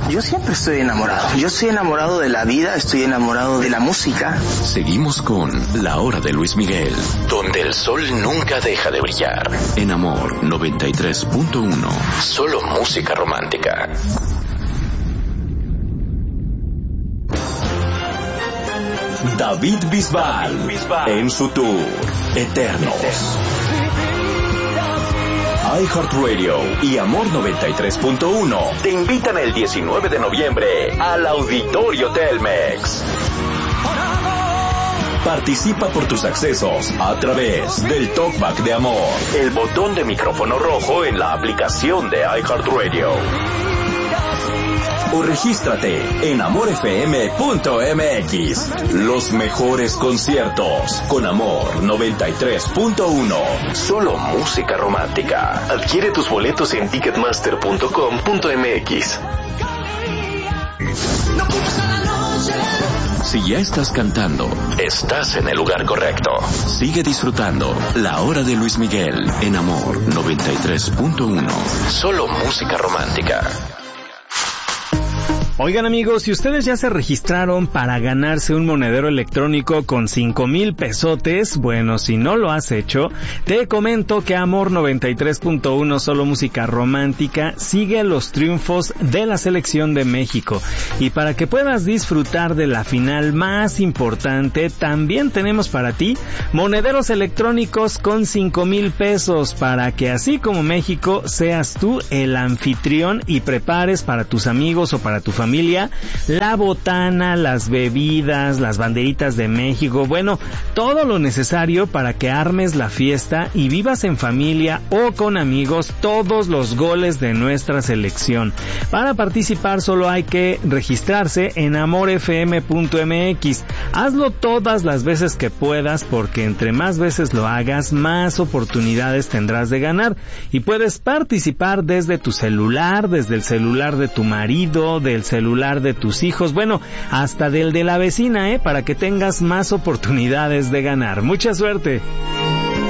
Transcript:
Yo siempre estoy enamorado. Yo estoy enamorado de la vida, estoy enamorado de la música. Seguimos con La Hora de Luis Miguel, donde el sol nunca deja de brillar. En Amor 93.1. Solo música romántica. David Bisbal en su tour Eternos. iHeartRadio y Amor 93.1 te invitan el 19 de noviembre al Auditorio Telmex. Participa por tus accesos a través del Talkback de Amor, el botón de micrófono rojo en la aplicación de iHeartRadio. O regístrate en amorfm.mx. Los mejores conciertos con Amor 93.1. Solo música romántica. Adquiere tus boletos en ticketmaster.com.mx. Si ya estás cantando, estás en el lugar correcto. Sigue disfrutando La Hora de Luis Miguel en Amor 93.1. Solo música romántica. Oigan amigos, si ustedes ya se registraron para ganarse un monedero electrónico con 5,000 pesotes, bueno, si no lo has hecho, te comento que Amor 93.1 Solo Música Romántica sigue los triunfos de la selección de México. Y para que puedas disfrutar de la final más importante, también tenemos para ti monederos electrónicos con 5,000 pesos para que así como México seas tú el anfitrión y prepares para tus amigos o para tu familia la botana, las bebidas, las banderitas de México, bueno, todo lo necesario para que armes la fiesta y vivas en familia o con amigos todos los goles de nuestra selección. Para participar solo hay que registrarse en amorfm.mx. Hazlo todas las veces que puedas, porque entre más veces lo hagas, más oportunidades tendrás de ganar. Y puedes participar desde tu celular, desde el celular de tu marido, del celular de tus hijos, bueno, hasta del de la vecina, para que tengas más oportunidades de ganar. Mucha suerte.